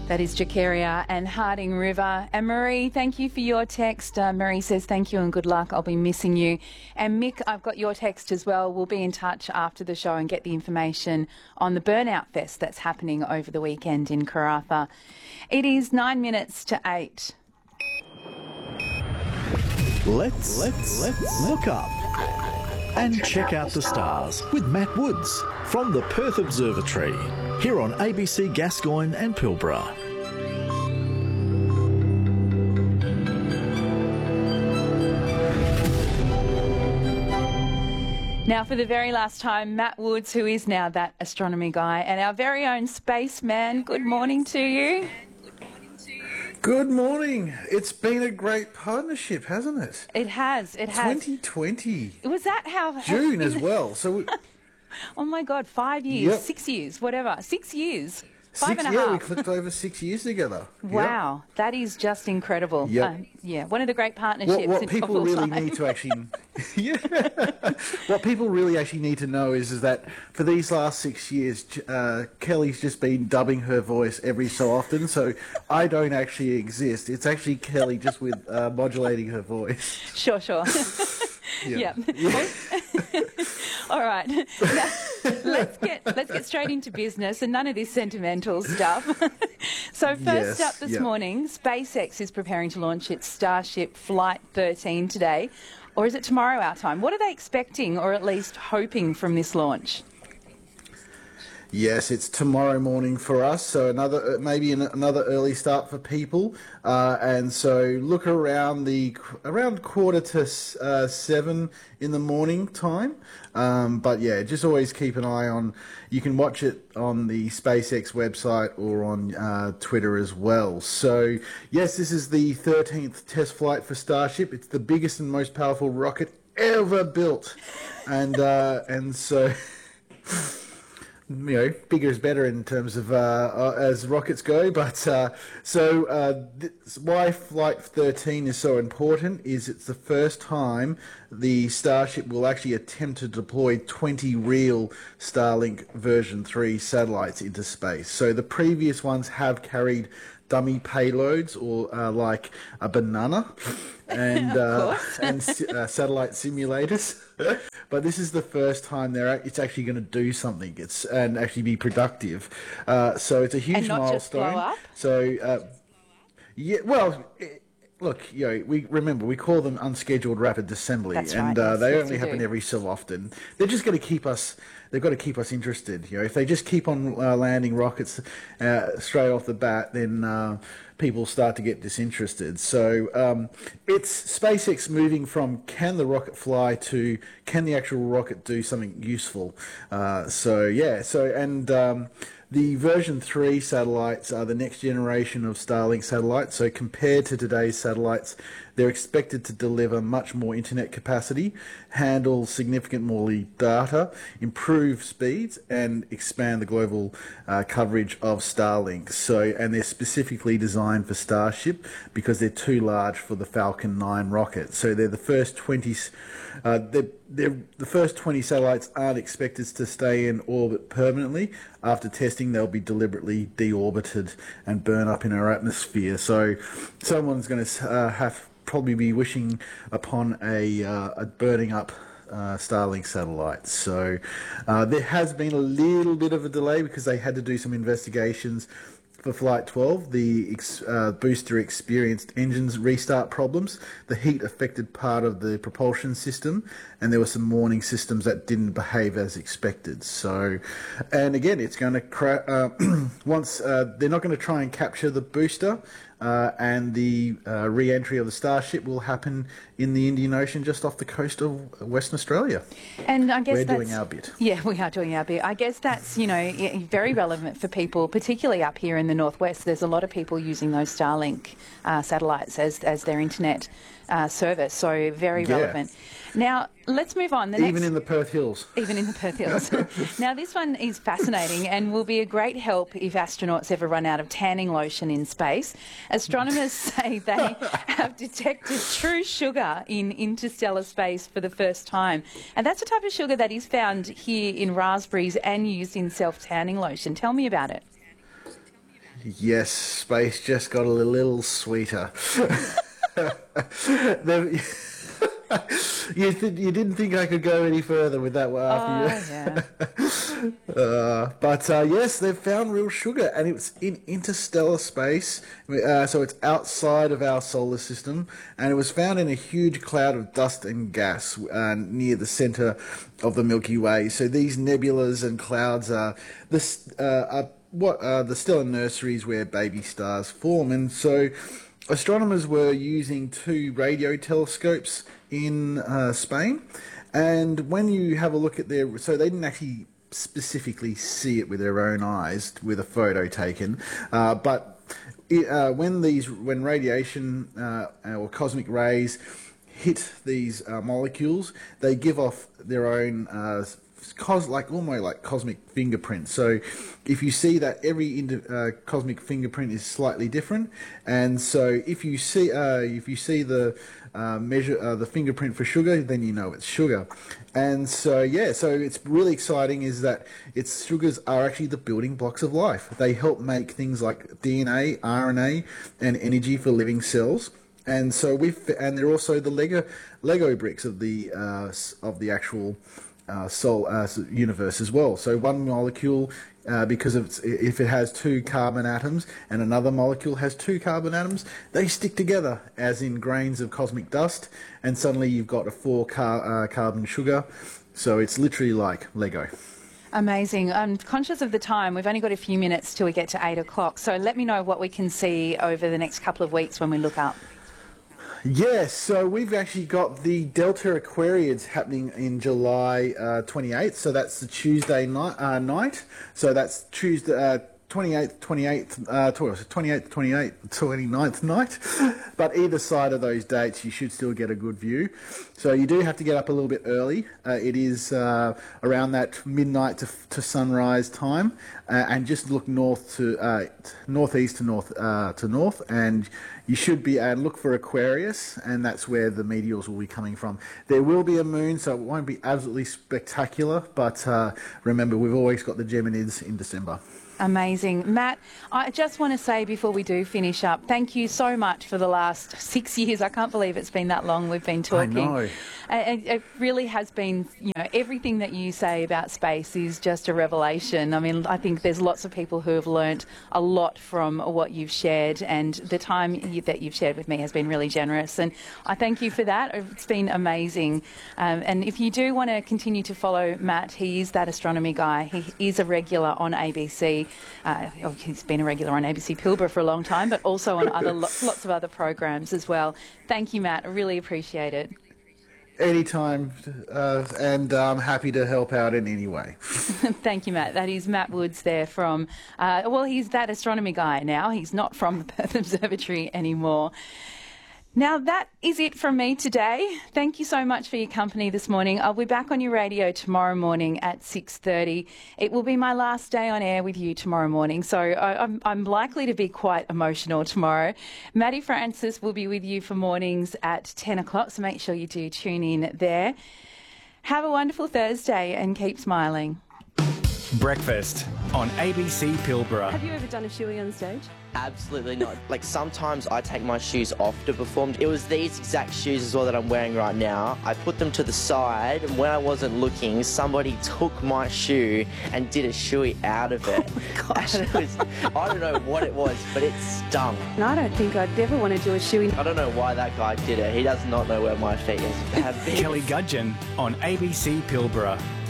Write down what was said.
That is Jacaria and Harding River. And Marie, thank you for your text. Marie says thank you and good luck. I'll be missing you. And Mick, I've got your text as well. We'll be in touch after the show and get the information on the Burnout Fest that's happening over the weekend in Karratha. It is 9 minutes to 8. Let's look up and check out the stars with Matt Woods from the Perth Observatory here on ABC Gascoyne and Pilbara. Now, for the very last time, Matt Woods, who is now that astronomy guy, and our very own spaceman. Good morning to you. Good morning. It's been a great partnership, hasn't it? It has. 2020. Was that how... June as well. So Oh, my God, 5 years, Yep. 6 years, whatever. 6 years. Five and a we half. clicked over 6 years together. Wow, that is just incredible. Yep. Yeah, one of the great partnerships. What of people all really time. need to actually, what people really actually need to know is that for these last 6 years, Kelly's just been dubbing her voice every so often. So I don't actually exist. It's actually Kelly just with modulating her voice. Sure. Yeah. All right. Now, let's get straight into business and none of this sentimental stuff. So first Yes, up this yeah. morning, SpaceX is preparing to launch its Starship Flight 13 today. Or is it tomorrow our time? What are they expecting or at least hoping from this launch? Yes, it's tomorrow morning for us, so maybe another early start for people, and so look around quarter to 7 in the morning time. But yeah, just always keep an eye on. You can watch it on the SpaceX website or on Twitter as well. So yes, this is the 13th test flight for Starship. It's the biggest and most powerful rocket ever built, and so. Bigger is better in terms of as rockets go. But why Flight 13 is so important is it's the first time the Starship will actually attempt to deploy 20 real Starlink version 3 satellites into space. So the previous ones have carried dummy payloads or like a banana and satellite simulators. But this is the first time it's actually going to do something. And actually be productive. So it's a huge and not milestone. Just blow up? So look, we call them unscheduled rapid assembly, That's and right, yes, they yes, only we happen do. every so often. They're just going to keep us. They've got to keep us interested. If they just keep on landing rockets straight off the bat, then people start to get disinterested. So it's SpaceX moving from can the rocket fly to can the actual rocket do something useful. The version 3 satellites are the next generation of Starlink satellites. So compared to today's satellites, they're expected to deliver much more internet capacity, handle significant more data, improve speeds, and expand the global coverage of Starlink. And they're specifically designed for Starship because they're too large for the Falcon 9 rocket. So they're the first 20. The first 20 satellites aren't expected to stay in orbit permanently. After testing, they'll be deliberately deorbited and burn up in our atmosphere. So someone's going to probably be wishing upon a burning up Starlink satellite. So there has been a little bit of a delay because they had to do some investigations. For Flight 12, the booster experienced engines restart problems. The heat affected part of the propulsion system, and there were some warning systems that didn't behave as expected. So, and again, it's going to once they're not going to try and capture the booster, and the re-entry of the Starship will happen in the Indian Ocean just off the coast of Western Australia. And I guess we're doing our bit. Yeah, we are doing our bit. I guess that's, very relevant for people, particularly up here in the northwest. There's a lot of people using those Starlink satellites as their internet service, so very relevant. Now, let's move on. Even in the Perth Hills. Even in the Perth Hills. Now, this one is fascinating and will be a great help if astronauts ever run out of tanning lotion in space. Astronomers say they have detected true sugar in interstellar space for the first time. And that's a type of sugar that is found here in raspberries and used in self-tanning lotion. Tell me about it. Yes, space just got a little sweeter. You didn't think I could go any further with that one after you. Yeah. Yes, they've found real sugar, and it's in interstellar space, so it's outside of our solar system, and it was found in a huge cloud of dust and gas near the centre of the Milky Way. So these nebulas and clouds are the stellar nurseries where baby stars form, and so astronomers were using 2 radio telescopes in Spain, and when you have a look at so they didn't actually specifically see it with their own eyes with a photo taken, but when radiation or cosmic rays hit these molecules, they give off their own almost like cosmic fingerprints. So if you see that every cosmic fingerprint is slightly different, and so if you see the the fingerprint for sugar, then you know it's sugar. And so so it's really exciting is that sugars are actually the building blocks of life. They help make things like DNA, RNA, and energy for living cells. And so they're also the Lego bricks of the actual universe as well. So one molecule, because if it has 2 carbon atoms and another molecule has 2 carbon atoms, they stick together as in grains of cosmic dust, and suddenly you've got a 4 carbon sugar. So it's literally like Lego. Amazing. I'm conscious of the time. We've only got a few minutes till we get to 8 o'clock. So let me know what we can see over the next couple of weeks when we look up. Yes, so we've actually got the Delta Aquariids happening in July 28th, so that's the Tuesday night. So that's Tuesday 28th, 29th night. But either side of those dates, you should still get a good view. So you do have to get up a little bit early. It is around that midnight to sunrise time, and just look northeast to north, and you should be look for Aquarius, and that's where the meteors will be coming from. There will be a moon, so it won't be absolutely spectacular, but remember, we've always got the Geminids in December. Amazing. Matt, I just want to say before we do finish up, thank you so much for the last 6 years. I can't believe it's been that long we've been talking. I know. It really has been, everything that you say about space is just a revelation. I mean, I think there's lots of people who have learnt a lot from what you've shared, and the time that you've shared with me has been really generous, and I thank you for that. It's been amazing. And if you do want to continue to follow Matt, he is that astronomy guy. He is a regular on ABC. He's been a regular on ABC Pilbara for a long time, but also on lots of other programs as well. Thank you, Matt. I really appreciate it. Anytime, and I'm happy to help out in any way. Thank you, Matt. That is Matt Woods there from, he's that astronomy guy now. He's not from the Perth Observatory anymore. Now, that is it from me today. Thank you so much for your company this morning. I'll be back on your radio tomorrow morning at 6:30. It will be my last day on air with you tomorrow morning, so I'm likely to be quite emotional tomorrow. Maddie Francis will be with you for mornings at 10 o'clock, so make sure you do tune in there. Have a wonderful Thursday and keep smiling. Breakfast on ABC Pilbara. Have you ever done a shoey on stage? Absolutely not. Like, sometimes I take my shoes off to perform. It was these exact shoes as well that I'm wearing right now. I put them to the side, and when I wasn't looking, somebody took my shoe and did a shoey out of it. Oh my gosh. I don't know what it was, but it stung. And I don't think I'd ever want to do a shoey. I don't know why that guy did it. He does not know where my feet have been. Kelly Gudgeon on ABC Pilbara.